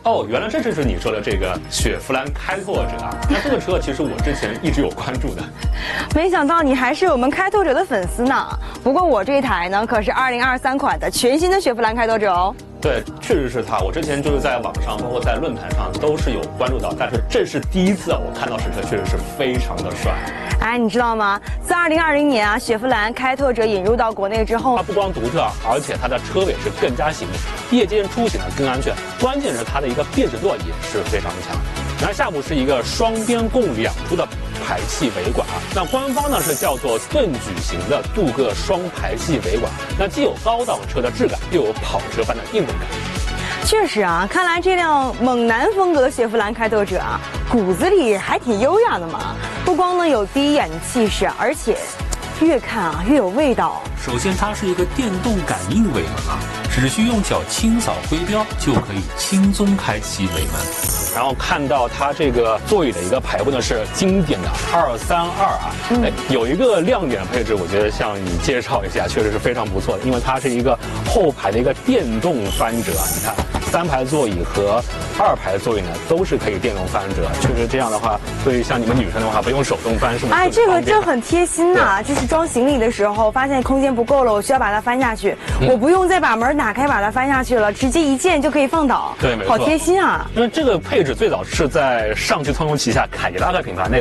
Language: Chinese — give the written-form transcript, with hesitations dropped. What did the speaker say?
哦，原来这就是你说的这个雪佛兰开拓者啊。那这个车其实我之前一直有关注的。 没想到你还是我们开拓者的粉丝呢。不过我这一台呢，可是2023款的全新的雪佛兰开拓者哦。 对，确实是它。我之前就是在网上，包括在论坛上都是有关注到，但是这是第一次我看到实车，确实是非常的帅。 哎，你知道吗？自2020年啊，雪佛兰开拓者引入到国内之后， 它不光独特，而且它的车尾是更加醒目，夜间出行呢更安全。关键是它的一个辨识度也是非常强。然后下部是一个双边共2出的排气尾管啊，那官方呢是叫做盾矩型的镀铬双排气尾管，那既有高档车的质感，又有跑车般的硬动感。 确实啊，看来这辆猛男风格的雪佛兰开拓者啊，骨子里还挺优雅的嘛。不光呢有第一眼的气势，而且越看啊越有味道。 首先，它是一个电动感应尾门啊，只需用脚轻扫徽标就可以轻松开启尾门。 然后看到它这个座椅的一个排布呢是经典的232啊，有一个亮点配置，我觉得向你介绍一下，确实是非常不错的，因为它是一个后排的一个电动翻折啊，你看3排座椅和2排座椅呢都是可以电动翻折，确实这样的话，对于像你们女生的话，不用手动翻是吗？ 哎，这个真很贴心呐！就是装行李的时候，发现空间不够了，我需要把它翻下去，我不用再把门打开把它翻下去了，直接一键就可以放倒。 对，没错， 好贴心啊！ 因为这个配置最早是在上汽通用旗下凯迪拉克品牌内